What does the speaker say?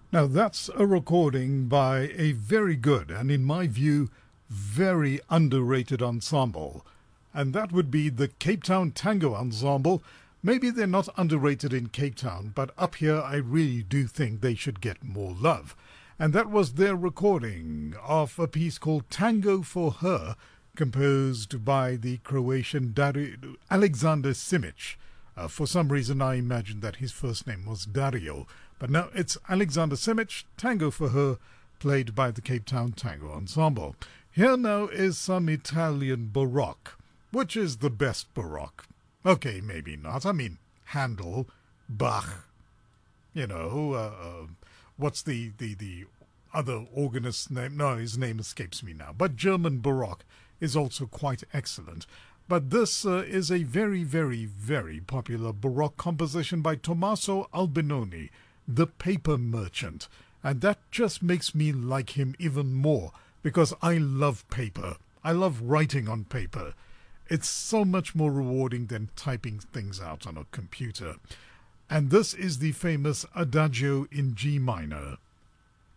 Now, that's a recording by a very good and, in my view, very underrated ensemble. And that would be the Cape Town Tango Ensemble. Maybe they're not underrated in Cape Town, but up here I really do think they should get more love. And that was their recording of a piece called Tango for Her, composed by the Croatian Alexander Simic. For some reason I imagined that his first name was Dario, but no, it's Alexander Simic, Tango for Her, played by the Cape Town Tango Ensemble. Here now is some Italian Baroque. Which is the best Baroque? Okay, maybe not. I mean, Handel, Bach, what's the other organist's name? No, his name escapes me now. But German Baroque is also quite excellent. But this is a very, very, very popular Baroque composition by Tommaso Albinoni, the paper merchant. And that just makes me like him even more, because I love paper. I love writing on paper. It's so much more rewarding than typing things out on a computer. And this is the famous Adagio in G minor.